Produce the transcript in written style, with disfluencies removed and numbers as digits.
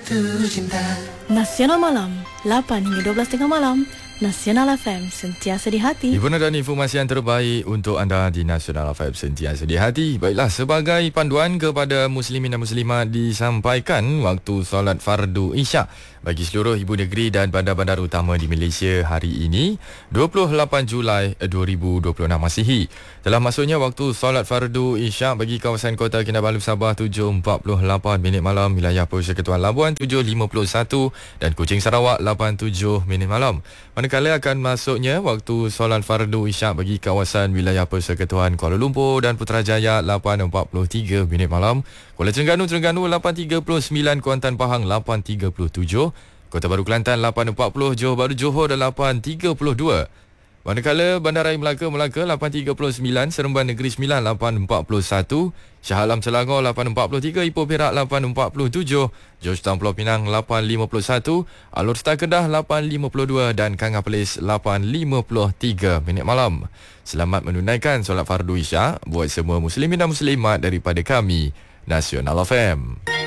Nasional Malam 8 hingga 12 tengah malam. Nasional FM sentiasa di hati. Hiburan dan informasi yang terbaik untuk anda di Nasional FM sentiasa di hati. Baiklah, sebagai panduan kepada muslimin dan muslimat disampaikan waktu solat fardu Isyak bagi seluruh ibu negeri dan bandar-bandar utama di Malaysia hari ini 28 Julai 2026 Masihi. Telah masuknya waktu solat fardu Isyak bagi kawasan Kota Kinabalu Sabah 7.48 minit malam, wilayah Persekutuan Labuan 7.51 dan Kuching Sarawak 8.7 minit malam. Manakala akan masuknya waktu solat fardu Isyak bagi kawasan wilayah Persekutuan Kuala Lumpur dan Putrajaya 8.43 minit malam, Kuala Terengganu 8.39, Kuantan Pahang 8.37, Kota Baru Kelantan 8.40, Johor Bahru Johor 8.32. Manakala Bandaraya Melaka 8.39, Seremban Negeri 8.41, Shah Alam Selangor 8.43, Ipoh Perak 8.47, Georgetown Pulau Pinang 8.51, Alor Star Kedah 8.52 dan Kangah Perlis 8.53 minit malam. Selamat menunaikan solat fardu Isyak buat semua muslimin dan muslimat daripada kami, Nasional FM.